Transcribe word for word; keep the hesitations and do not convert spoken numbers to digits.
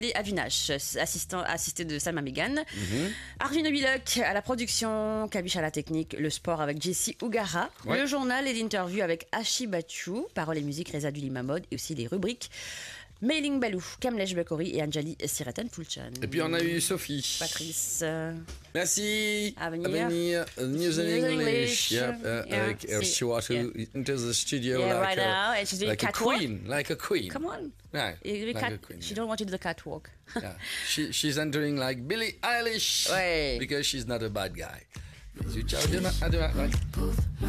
Et Avinash, assistant, assisté de Salma Megan. Mm-hmm. Arjun Obilok à la production, Kabish à la technique, le sport avec Jessie Ougara, ouais. Le journal et l'interview avec Ashi Bachou, paroles et musique Reza Dulimamod et aussi les rubriques Mailing Balou, Kamlesh Bakori et Anjali Siratan Fulchan. Et puis on a eu Sophie. Patrice. Merci. À venir. À venir. News in English. English. Yep. Uh, Yeah. Like Ersiwatu yeah. into the studio yeah, like, right a, now. And she's doing like a catwalk. queen. Like a queen. Come on. Yeah, like cat, a queen. she Yeah. don't want to do the catwalk. Yeah. She, she's entering like Billie Eilish. Ouais. Because she's not a bad guy. Bisous, ciao, demain, à demain. Ouais.